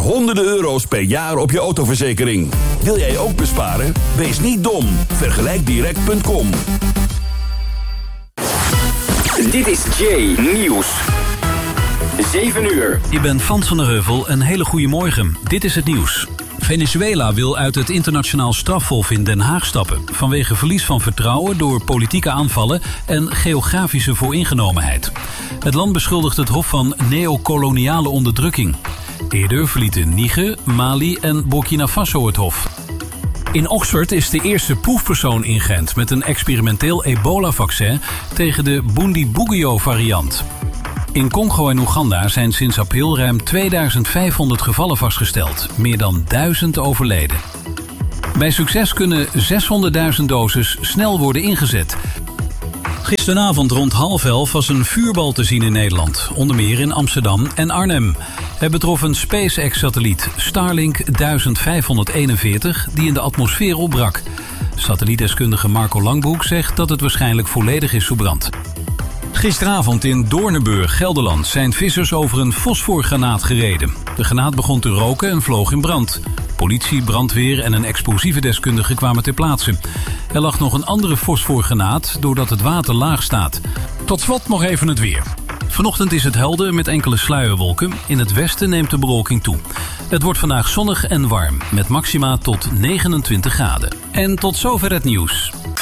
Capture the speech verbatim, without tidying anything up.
honderden euro's per jaar op je autoverzekering. Wil jij ook besparen? Wees niet dom. vergelijk direct punt com. Dit is Jay Nieuws. zeven uur. Ik ben Frans van der Heuvel. Een hele goede morgen. Dit is het nieuws. Venezuela wil uit het internationaal strafhof in Den Haag stappen vanwege verlies van vertrouwen door politieke aanvallen en geografische vooringenomenheid. Het land beschuldigt het hof van neocoloniale onderdrukking. Eerder verlieten Niger, Mali en Burkina Faso het hof. In Oxford is de eerste proefpersoon in Gent met een experimenteel ebola-vaccin tegen de Bundibugyo-variant. In Congo en Oeganda zijn sinds april ruim tweeduizend vijfhonderd gevallen vastgesteld. Meer dan duizend overleden. Bij succes kunnen zeshonderdduizend doses snel worden ingezet. Gisteravond rond half elf was een vuurbal te zien in Nederland. Onder meer in Amsterdam en Arnhem. Het betrof een SpaceX-satelliet Starlink duizend vijfhonderdeenenveertig die in de atmosfeer opbrak. Satellietdeskundige Marco Langbroek zegt dat het waarschijnlijk volledig is verbrand. Gisteravond in Doornenburg, Gelderland, zijn vissers over een fosforgranaat gereden. De granaat begon te roken en vloog in brand. Politie, brandweer en een explosieve deskundige kwamen ter plaatse. Er lag nog een andere fosforgranaat doordat het water laag staat. Tot slot nog even het weer. Vanochtend is het helder met enkele sluierwolken. In het westen neemt de bewolking toe. Het wordt vandaag zonnig en warm, met maxima tot negenentwintig graden. En tot zover het nieuws.